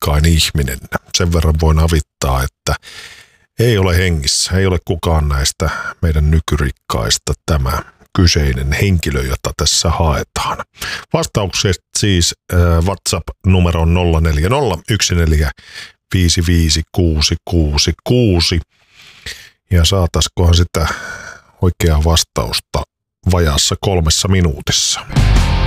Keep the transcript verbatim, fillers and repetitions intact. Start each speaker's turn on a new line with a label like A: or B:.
A: rikkain ihminen. Sen verran voin avittaa, että ei ole hengissä, ei ole kukaan näistä meidän nykyrikkaista tämä kyseinen henkilö, jota tässä haetaan. Vastaukset siis äh, WhatsApp-numero nolla neljä nolla yksi neljä viisi viisi kuusi kuusi kuusi. Ja saataskohan sitä oikeaa vastausta vajaassa kolmessa minuutissa.